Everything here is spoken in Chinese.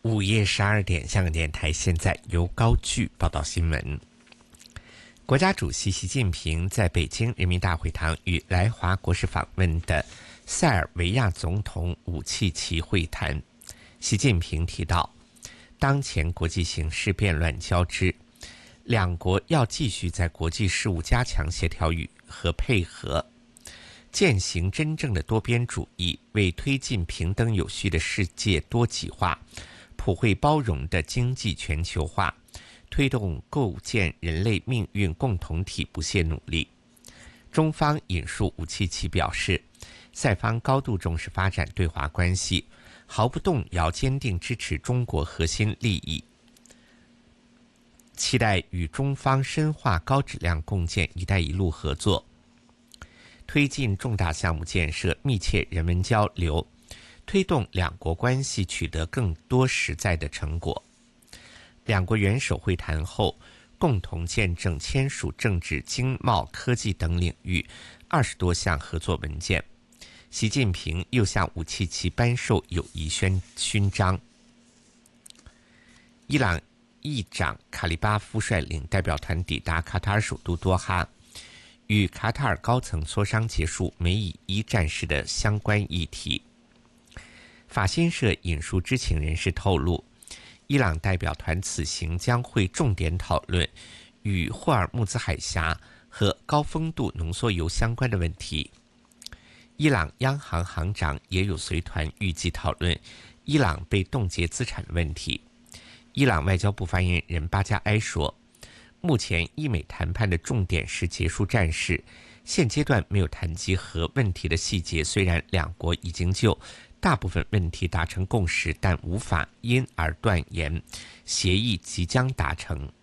午夜12点，香港电台现在由高炬报道新闻。国家主席习近平在北京人民大会堂与来华国事访问的塞尔维亚总统武契奇会谈。习近平提到，当前国际形势变乱交织，两国要继续在国际事务加强协调和配合，践行真正的多边主义，为推进平等有序的世界多极化、普惠包容的经济全球化，推动构建人类命运共同体不懈努力。中方引述武契奇表示，塞方高度重视发展对华关系，毫不动摇坚定支持中国核心利益，期待与中方深化高质量共建“一带一路”合作，推进重大项目建设，密切人文交流，推动两国关系取得更多实在的成果。两国元首会谈后，共同见证签署政治、经贸、科技等领域20多项合作文件。习近平又向武契奇颁授友谊勋章。伊朗议长卡利巴夫率领代表团抵达卡塔尔首都多哈，与卡塔尔高层磋商结束美以伊战事的相关议题。法新社引述知情人士透露，伊朗代表团此行将会重点讨论与霍尔木兹海峡和高丰度浓缩铀相关的问题。伊朗央行行长也有随团，预计讨论伊朗被冻结资产的问题。伊朗外交部发言人巴加埃说，目前伊美谈判的重点是结束战事，现阶段没有谈及核问题的细节，虽然两国已经就大部分问题达成共识，但无法因而断言协议即将达成。